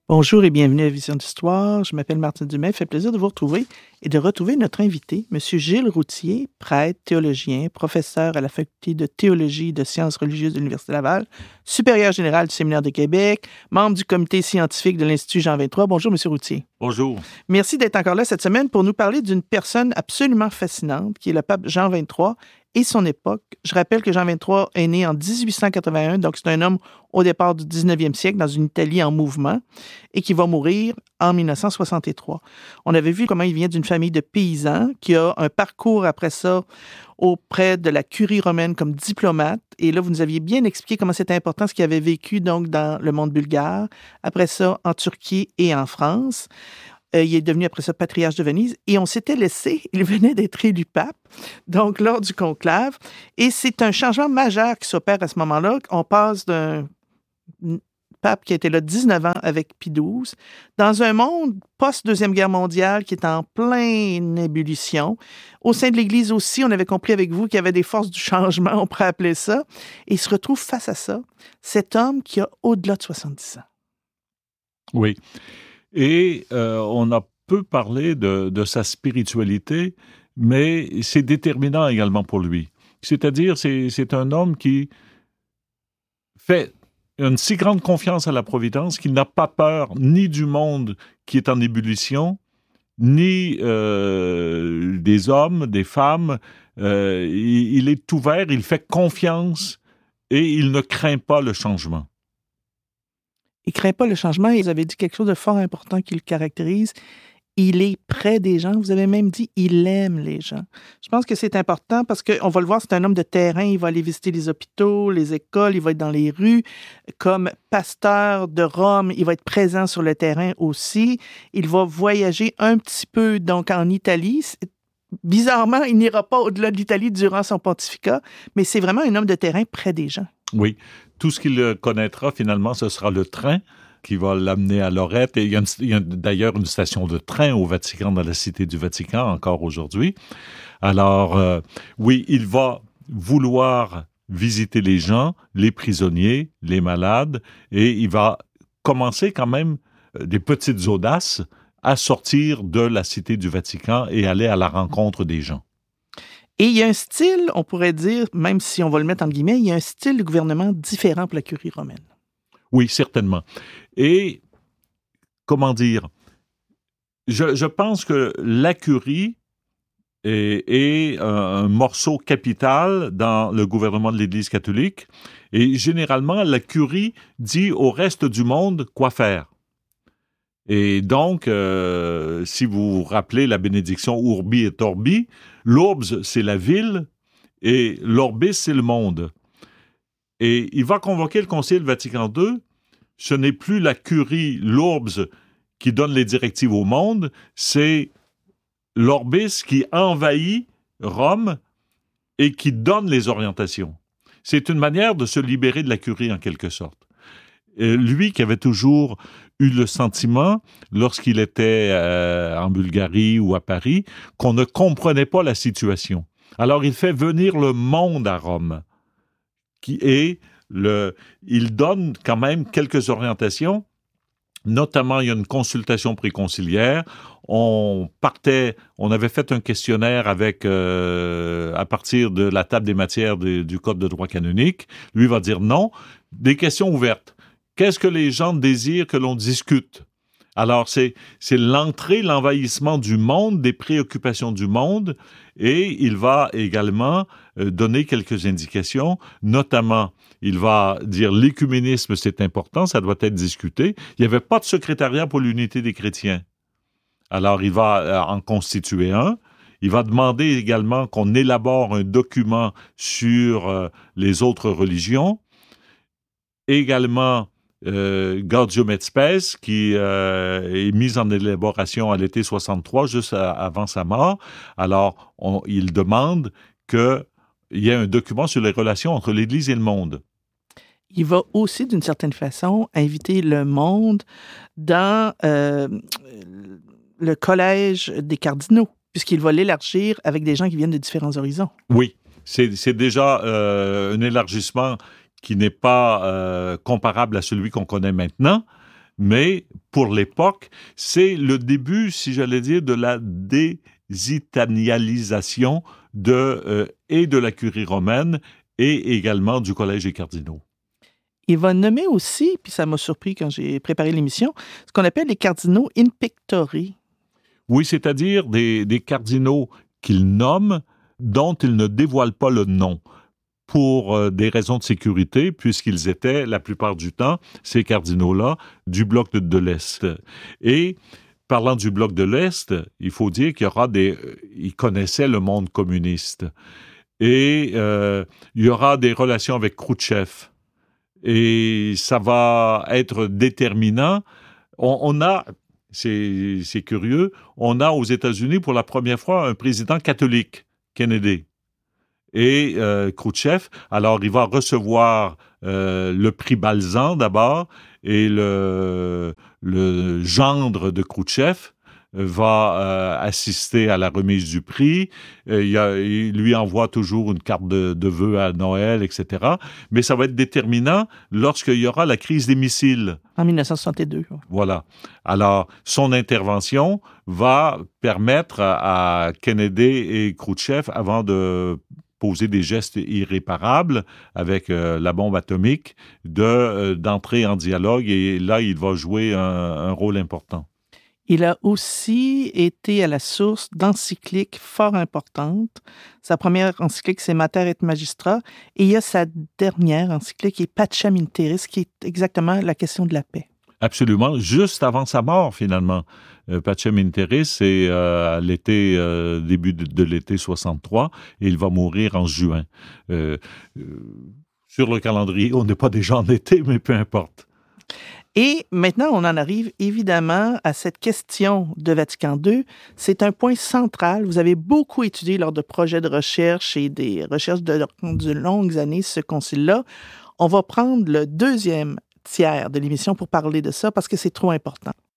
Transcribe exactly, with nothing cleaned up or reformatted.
Bonjour et bienvenue à Vision d'Histoire. Je m'appelle Martine Dumais. Il fait plaisir de vous retrouver et de retrouver notre invité, M. Gilles Routhier, prêtre, théologien, professeur à la Faculté de théologie et de sciences religieuses de l'Université Laval, supérieur général du Séminaire de Québec, membre du comité scientifique de l'Institut Jean vingt-trois. Bonjour, M. Routhier. Bonjour. Merci d'être encore là cette semaine pour nous parler d'une personne absolument fascinante qui est le pape Jean vingt-trois et son époque. Je rappelle que Jean vingt-trois est né en dix-huit cent quatre-vingt-un, donc c'est un homme au départ du dix-neuvième siècle dans une Italie en mouvement et qui va mourir en dix-neuf cent soixante-trois. On avait vu comment il vient d'une famille de paysans qui a un parcours après ça auprès de la curie romaine comme diplomate. Et là, vous nous aviez bien expliqué comment c'était important ce qu'il avait vécu donc dans le monde bulgare, après ça en Turquie et en France. Euh, il est devenu après ça patriarche de Venise et on s'était laissé, il venait d'être élu pape, donc lors du conclave. Et c'est un changement majeur qui s'opère à ce moment-là. On passe d'un pape qui a été là dix-neuf ans avec Pie douze, dans un monde post-Deuxième Guerre mondiale qui est en pleine ébullition. Au sein de l'Église aussi, on avait compris avec vous qu'il y avait des forces du changement, on pourrait appeler ça. Et il se retrouve face à ça, cet homme qui a au-delà de soixante-dix ans. Oui. Et euh, on a peu parlé de, de sa spiritualité, mais c'est déterminant également pour lui. C'est-à-dire, c'est, c'est un homme qui fait une si grande confiance à la Providence qu'il n'a pas peur ni du monde qui est en ébullition, ni euh, des hommes, des femmes. Euh, il, il est ouvert, il fait confiance et il ne craint pas le changement. Il ne craint pas le changement. Et vous avez dit quelque chose de fort important qui le caractérise. Il est près des gens. Vous avez même dit il aime les gens. Je pense que c'est important parce qu'on va le voir, c'est un homme de terrain. Il va aller visiter les hôpitaux, les écoles, il va être dans les rues. Comme pasteur de Rome, il va être présent sur le terrain aussi. Il va voyager un petit peu donc en Italie. Bizarrement, il n'ira pas au-delà de l'Italie durant son pontificat, mais c'est vraiment un homme de terrain près des gens. Oui. Tout ce qu'il connaîtra, finalement, ce sera le train qui va l'amener à Lorette. Et il y a, une, il y a d'ailleurs une station de train au Vatican, dans la cité du Vatican, encore aujourd'hui. Alors, euh, oui, il va vouloir visiter les gens, les prisonniers, les malades, et il va commencer quand même des petites audaces à sortir de la cité du Vatican et aller à la rencontre des gens. Et il y a un style, on pourrait dire, même si on va le mettre en guillemets, il y a un style de gouvernement différent pour la curie romaine. Oui, certainement. Et, comment dire, je, je pense que la curie est, est un, un morceau capital dans le gouvernement de l'Église catholique. Et généralement, la curie dit au reste du monde quoi faire. Et donc, euh, si vous vous rappelez la bénédiction Urbi et Orbi, l'Urbs, c'est la ville, et l'Orbis, c'est le monde. Et il va convoquer le Concile Vatican deux. Ce n'est plus la curie, l'Urbs, qui donne les directives au monde, c'est l'Orbis qui envahit Rome et qui donne les orientations. C'est une manière de se libérer de la curie, en quelque sorte. Et lui qui avait toujours eu le sentiment, lorsqu'il était euh, en Bulgarie ou à Paris, qu'on ne comprenait pas la situation. Alors, il fait venir le monde à Rome, qui est le... Il donne quand même quelques orientations, notamment, il y a une consultation préconciliaire. On partait, on avait fait un questionnaire avec, euh, à partir de la table des matières de, du Code de droit canonique. Lui va dire non, des questions ouvertes. Qu'est-ce que les gens désirent que l'on discute? Alors, c'est, c'est l'entrée, l'envahissement du monde, des préoccupations du monde, et il va également euh, donner quelques indications, notamment, il va dire l'écuménisme, c'est important, ça doit être discuté. Il n'y avait pas de secrétariat pour l'unité des chrétiens. Alors, il va euh, en constituer un. Il va demander également qu'on élabore un document sur euh, les autres religions. Également, Euh, Gaudium et Spes, qui euh, est mise en élaboration à l'été soixante-trois, juste à, avant sa mort. Alors, on, il demande qu'il y ait un document sur les relations entre l'Église et le monde. Il va aussi, d'une certaine façon, inviter le monde dans euh, le collège des cardinaux, puisqu'il va l'élargir avec des gens qui viennent de différents horizons. Oui, c'est, c'est déjà euh, un élargissement qui n'est pas euh, comparable à celui qu'on connaît maintenant, Mais pour l'époque, c'est le début, si j'allais dire, de la désitanialisation de, euh, et de la curie romaine et également du Collège des cardinaux. Il va nommer aussi, puis ça m'a surpris quand j'ai préparé l'émission, ce qu'on appelle les cardinaux in pectore. Oui, c'est-à-dire des, des cardinaux qu'il nomme, dont il ne dévoile pas le nom, pour euh, des raisons de sécurité, puisqu'ils étaient, la plupart du temps, ces cardinaux-là, du bloc de, de l'Est. Et parlant du bloc de l'Est, il faut dire qu'il y aura des... Ils connaissaient le monde communiste. Et euh, il y aura des relations avec Khrouchtchev. Et ça va être déterminant. On, on a... C'est, c'est curieux, on a aux États-Unis pour la première fois un président catholique, Kennedy. Et euh, Khrouchtchev, alors il va recevoir euh, le prix Balzan d'abord, et le, le gendre de Khrouchtchev va euh, assister à la remise du prix. Euh, il, a, il lui envoie toujours une carte de, de vœux à Noël, et cetera. Mais ça va être déterminant lorsqu'il y aura la crise des missiles. En dix-neuf cent soixante-deux. Voilà. Alors, son intervention va permettre à, à Kennedy et Khrouchtchev, avant de poser des gestes irréparables avec euh, la bombe atomique, de, euh, d'entrer en dialogue. Et là, il va jouer un, un rôle important. Il a aussi été à la source d'encycliques fort importantes. Sa première encyclique, c'est Mater et Magistra, et il y a sa dernière encyclique, qui est Pacem in Terris, qui est exactement la question de la paix. Absolument, juste avant sa mort, finalement. Euh, Pacem in Terris, c'est euh, à l'été, euh, début de, de l'été soixante-trois, et il va mourir en juin. Euh, euh, sur le calendrier, on n'est pas déjà en été, mais peu importe. Et maintenant, on en arrive évidemment à cette question de Vatican deux. C'est un point central. Vous avez beaucoup étudié lors de projets de recherche et des recherches de, de longues années ce concile-là. On va prendre le deuxième tiers de l'émission pour parler de ça parce que c'est trop important.